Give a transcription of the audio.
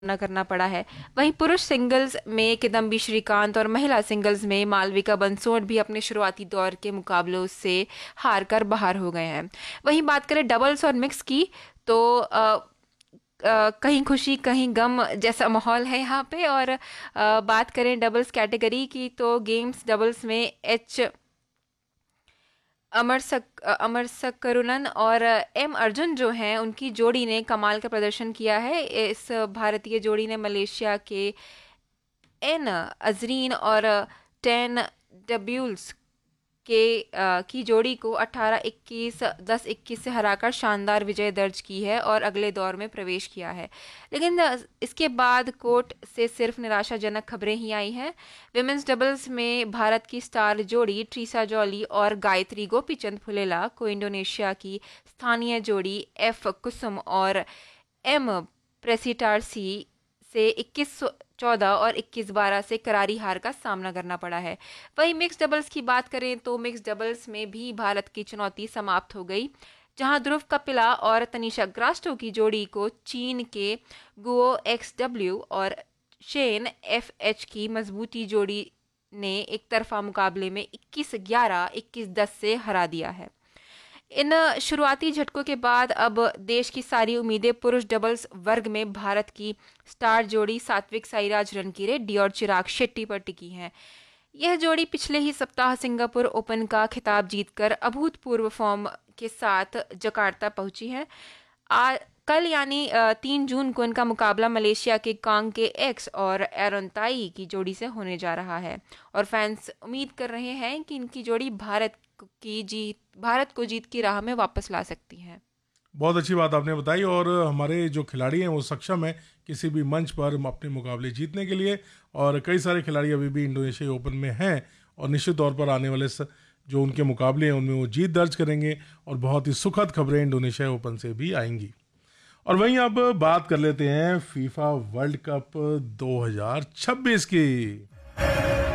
सामना करना पड़ा है। वहीं पुरुष सिंगल्स में किदम्बी श्रीकांत और महिला सिंगल्स में मालविका बंसोड़ भी अपने शुरुआती दौर के मुकाबलों से हार कर बाहर हो गए हैं। वहीं बात करें डबल्स और मिक्स की, तो कहीं खुशी कहीं गम जैसा माहौल है यहाँ पे। और बात करें डबल्स कैटेगरी की, तो गेम्स डबल्स में अमरसक करुणन और एम अर्जुन जो हैं, उनकी जोड़ी ने कमाल का प्रदर्शन किया है। इस भारतीय जोड़ी ने मलेशिया के एन अजरीन और टेन डब्यूल्स की जोड़ी को 18-21, 10-21 से हराकर शानदार विजय दर्ज की है और अगले दौर में प्रवेश किया है। लेकिन इसके बाद कोर्ट से सिर्फ निराशाजनक खबरें ही आई हैं। विमेंस डबल्स में भारत की स्टार जोड़ी ट्रीसा जॉली और गायत्री गोपीचंद फुलेला को इंडोनेशिया की स्थानीय जोड़ी एफ कुसुम और एम प्रेसिटारसी से 21-14 और 21-12 से करारी हार का सामना करना पड़ा है। वहीं मिक्स डबल्स की बात करें तो मिक्स डबल्स में भी भारत की चुनौती समाप्त हो गई, जहां ध्रुव कपिला और तनिषा ग्रास्टो की जोड़ी को चीन के गुओ XW और शेन FH की मजबूती जोड़ी ने एक तरफा मुकाबले में 21-11, 21-10 से हरा दिया है। इन शुरुआती झटकों के बाद अब देश की सारी उम्मीदें पुरुष डबल्स वर्ग में भारत की स्टार जोड़ी सात्विक साईराज रनकीरेड्डी और चिराग शेट्टी पर टिकी है। यह जोड़ी पिछले ही सप्ताह सिंगापुर ओपन का खिताब जीतकर अभूतपूर्व फॉर्म के साथ जकार्ता पहुंची है। कल यानी 3 जून को इनका मुकाबला मलेशिया के कांग के एक्स और एरन ताई की जोड़ी से होने जा रहा है। और फैंस उम्मीद कर रहे हैं कि इनकी जोड़ी भारत को जीत की राह में वापस ला सकती है। बहुत अच्छी बात आपने बताई। और हमारे जो खिलाड़ी हैं वो सक्षम है किसी भी मंच पर अपने मुकाबले जीतने के लिए। और कई सारे खिलाड़ी अभी भी इंडोनेशिया ओपन में हैं और निश्चित तौर पर आने वाले जो उनके मुकाबले हैं उनमें वो जीत दर्ज करेंगे और बहुत ही सुखद खबरें इंडोनेशिया ओपन से भी आएंगी। और वहीं अब बात कर लेते हैं फीफा वर्ल्ड कप 2026 की।